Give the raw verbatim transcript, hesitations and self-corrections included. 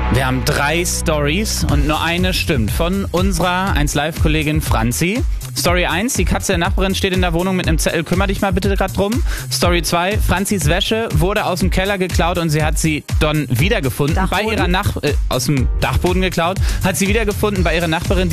Wir haben drei Stories und nur eine stimmt. Von unserer eins Live-Kollegin Franzi. Story eins, die Katze der Nachbarin steht in der Wohnung mit einem Zettel, kümmere dich mal bitte gerade drum. Story zwei, Franzis Wäsche wurde aus dem Keller geklaut und sie hat sie dann wiedergefunden. Bei ihrer Nach- äh, aus dem Dachboden geklaut, hat sie wiedergefunden bei ihrer Nachbarin,